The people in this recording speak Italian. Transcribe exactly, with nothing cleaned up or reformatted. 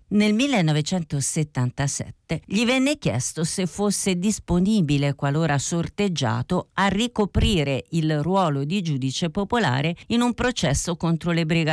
Nel millenovecentosettantasette gli venne chiesto se fosse disponibile, qualora sorteggiato, a ricoprire il ruolo di giudice popolare in un processo contro le brigate